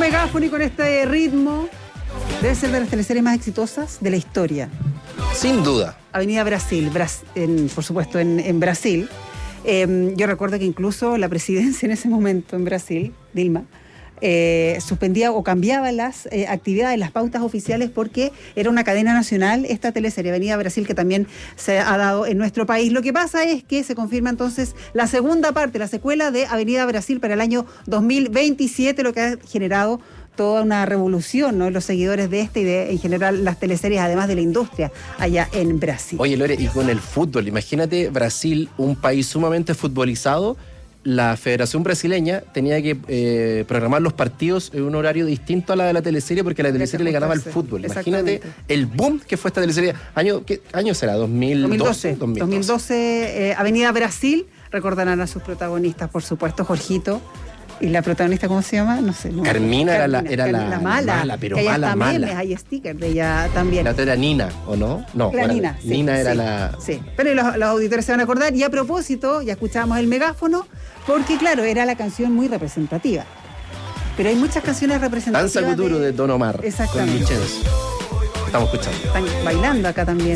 megáfono y con este ritmo, debe ser de las teleseries más exitosas de la historia. Sin duda. Avenida Brasil, por supuesto en Brasil. Yo recuerdo que incluso la presidencia en ese momento en Brasil, Dilma, suspendía o cambiaba las actividades, las pautas oficiales, porque era una cadena nacional esta teleserie Avenida Brasil, que también se ha dado en nuestro país. Lo que pasa es que se confirma entonces la segunda parte, la secuela de Avenida Brasil para el año 2027, lo que ha generado toda una revolución, ¿no?, en los seguidores de y de en general las teleseries, además de la industria allá en Brasil. Oye, Lore, y con el fútbol, imagínate Brasil, un país sumamente futbolizado. La Federación Brasileña tenía que programar los partidos en un horario distinto a la de la teleserie, porque la teleserie le ganaba al fútbol. Imagínate el boom que fue esta teleserie. ¿Qué año será? ¿2012? 2012, Avenida Brasil. Recordarán a sus protagonistas, por supuesto, Jorgito. ¿Y la protagonista cómo se llama? No sé. No, Carmina era la mala, pero que mala, mala. memes, hay stickers de ella también. La otra era Nina, ¿o no? No, Nina. Sí, Nina era sí, la... Sí, pero los auditores se van a acordar. Y a propósito, ya escuchábamos el megáfono, porque claro, era la canción muy representativa. Pero hay muchas canciones representativas. Danza Futuro de Don Omar. Exactamente. Con Vincenzo. Estamos escuchando. Están bailando acá también.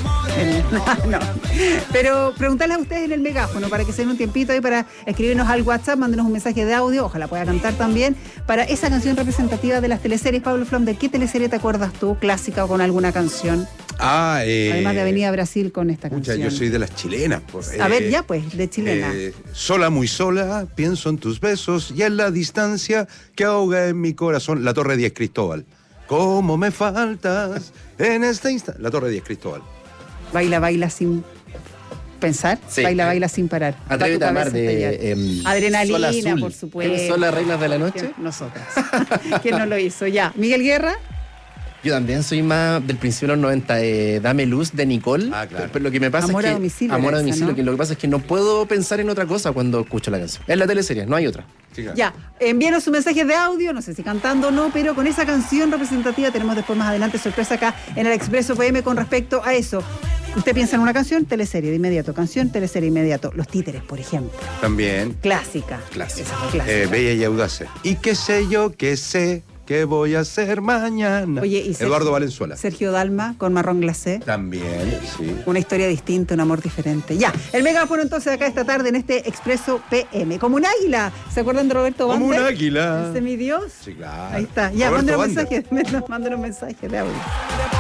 No. Pero preguntarles a ustedes en el megáfono para que se den un tiempito ahí para escribirnos al WhatsApp, mándenos un mensaje de audio, ojalá pueda cantar también, para esa canción representativa de las teleseries. Pablo Flam, ¿de qué teleserie te acuerdas tú, clásica o con alguna canción? Además de Avenida Brasil con esta canción. Yo soy de las chilenas. A ver, ya pues, de chilena. Sola, muy sola, pienso en tus besos y en la distancia que ahoga en mi corazón. La Torre 10 Cristóbal. ¿Cómo me faltas en este instante? La Torre 10 Cristóbal. Baila sin pensar, sí. Baila sin parar. Atrévete a amar de Adrenalina, por supuesto. ¿Quiénes son las reinas de la noche? Nosotras. ¿Quién no lo hizo? Ya. ¿Miguel Guerra? Yo también soy más del principio de los 90, Dame Luz de Nicole. Claro. Pero lo que me pasa Amor es que... a domicilio. Amor a esa, domicilio, ¿no? que lo que pasa es que no puedo pensar en otra cosa cuando escucho la canción. Es la teleserie, no hay otra. Sí, claro. Ya, envíenos sus mensajes de audio, no sé si cantando o no, pero con esa canción representativa tenemos después más adelante sorpresa acá en el Expreso PM con respecto a eso. Usted piensa en una canción, teleserie de inmediato, canción, teleserie inmediato. Los Títeres, por ejemplo. También. Clásica. Clásica. Esa fue clásica. Bella y audace. Y qué sé yo, qué sé, qué voy a hacer mañana. Oye, y Eduardo Valenzuela. Sergio Dalma con Marrón Glacé. También, sí. Una historia distinta, un amor diferente. Ya, el megáfono entonces acá esta tarde en este Expreso PM. Como un águila. ¿Se acuerdan de Roberto Bander? Como un águila. Ese mi Dios. Sí, claro. Ya, Roberto mándenos Bander. mensajes de audio.